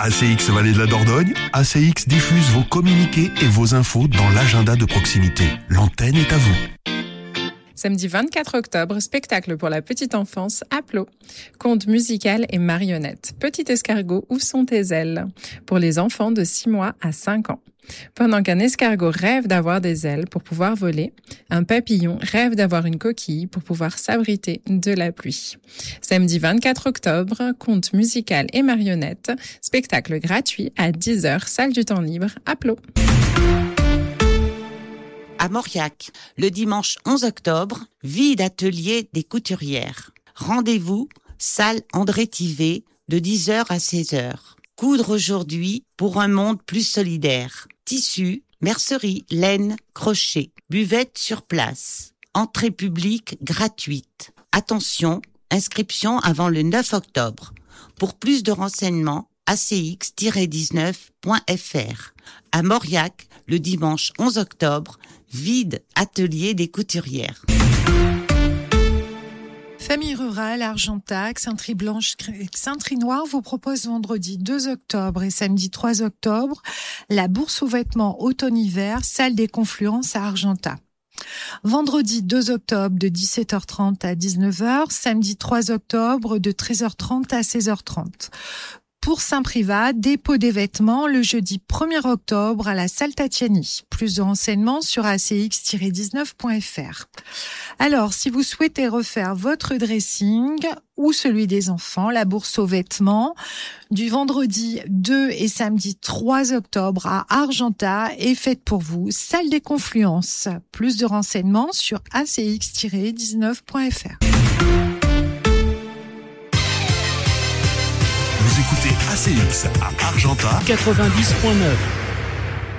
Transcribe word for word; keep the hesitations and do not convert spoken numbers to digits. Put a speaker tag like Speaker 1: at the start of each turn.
Speaker 1: A C X Vallée de la Dordogne, A C X diffuse vos communiqués et vos infos dans l'agenda de proximité. L'antenne est à vous.
Speaker 2: Samedi vingt-quatre octobre, spectacle pour la petite enfance, Aplo. Conte musical et marionnette. Petit escargot, où sont tes ailes? Pour les enfants de six mois à cinq ans. Pendant qu'un escargot rêve d'avoir des ailes pour pouvoir voler, un papillon rêve d'avoir une coquille pour pouvoir s'abriter de la pluie. Samedi vingt-quatre octobre, conte musical et marionnette. Spectacle gratuit à dix heures, salle du temps libre, Aplo.
Speaker 3: À Mauriac, le dimanche onze octobre, vide atelier des couturières. Rendez-vous, salle André Tivet, de dix heures à seize heures. Coudre aujourd'hui pour un monde plus solidaire. Tissu, mercerie, laine, crochet, buvette sur place. Entrée publique gratuite. Attention, inscription avant le neuf octobre. Pour plus de renseignements, a c x tiret dix-neuf point f r. À Mauriac, le dimanche onze octobre, vide atelier des couturières.
Speaker 4: Famille rurale, Argentac, Saint-Tri-Blanche, Saint-Tri-Noir vous propose vendredi deux octobre et samedi trois octobre la bourse aux vêtements automne-hiver, salle des Confluences à Argentat. Vendredi deux octobre de dix-sept heures trente à dix-neuf heures, samedi trois octobre de treize heures trente à seize heures trente. Pour Saint-Privat, dépôt des vêtements le jeudi premier octobre à la salle Tatiani. Plus de renseignements sur a c x tiret dix-neuf point f r. Alors, si vous souhaitez refaire votre dressing ou celui des enfants, la bourse aux vêtements du vendredi deux et samedi trois octobre à Argentat est faite pour vous, salle des Confluences. Plus de renseignements sur a c x tiret dix-neuf point f r.
Speaker 1: Vous écoutez A C X à Argentat
Speaker 5: quatre-vingt-dix point neuf.